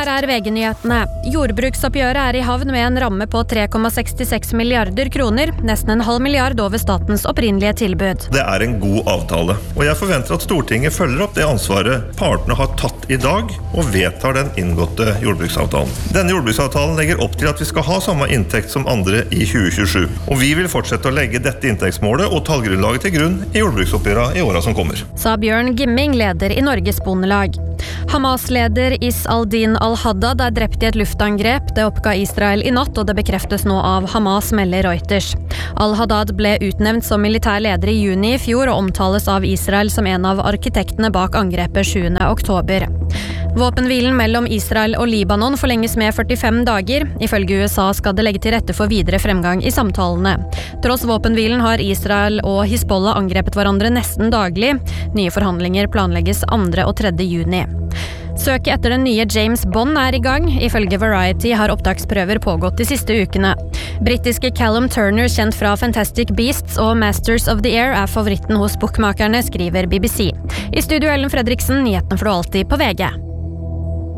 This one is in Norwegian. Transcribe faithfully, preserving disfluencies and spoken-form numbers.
Her er V G-nyhetene. Jordbruksoppgjøret er i havn med en ramme på tre komma sekstiseks milliarder kroner, nesten en halv milliard over statens opprinnelige tilbud. Det er en god avtale, og jeg forventer at Stortinget følger opp det ansvaret partene har tatt i dag, og vedtar den inngåtte jordbruksavtalen. Denne jordbruksavtalen legger opp til at vi skal ha samme inntekt som andre i tjue tjuesju, og vi vil fortsette å legge dette inntektsmålet og tallgrunnlaget til grunn i jordbruksoppgjøret i åra som kommer. Sa Bjørn Gimming, leder i Norges Bondelag. Hamas-leder Is al-Din al-Haddad er drept i et luftangrep. Det oppga Israel i natt, og det bekreftes nå av Hamas, melder Reuters. Al-Haddad ble utnevnt som militær leder i juni i fjor, og omtales av Israel som en av arkitektene bak angrepet sjuende oktober. Våpenhvilen mellom Israel og Libanon forlenges med førtifem dager. Ifølge U S A skal det legge til rette for videre fremgang i samtalene. Tross våpenhvilen har Israel og Hizbollah angrepet hverandre nesten daglig. Nye forhandlinger planlegges andre og tredje juni. Søket etter den nye James Bond er i gang. Ifølge Variety har opptaksprøver pågått de siste ukene. Britiske Callum Turner, kjent fra Fantastic Beasts og Masters of the Air, er favoritten hos bookmakerne, skriver B B C. I studio Ellen Fredriksen, nyhetene får du alltid på V G.